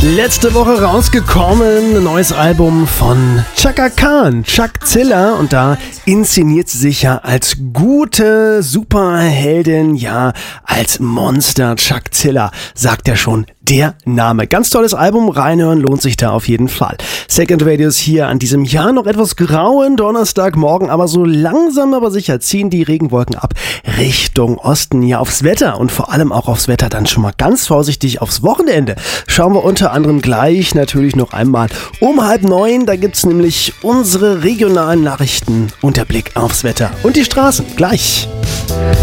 Letzte Woche rausgekommen, ein neues Album von Chaka Khan, Chuckzilla, und da inszeniert sie sich ja als gute Superheldin, ja, als Monster. Chuckzilla, sagt ja schon der Name. Ganz tolles Album, reinhören lohnt sich da auf jeden Fall. Second Radios hier an diesem Jahr noch etwas grauen Donnerstagmorgen, aber so langsam aber sicher ziehen die Regenwolken ab Richtung Osten. Ja, aufs Wetter und vor allem auch aufs Wetter dann schon mal ganz vorsichtig aufs Wochenende. Schauen wir unter anderem gleich natürlich noch einmal um 8:30. Da gibt's nämlich unsere regionalen Nachrichten und der Blick aufs Wetter und die Straßen. Gleich.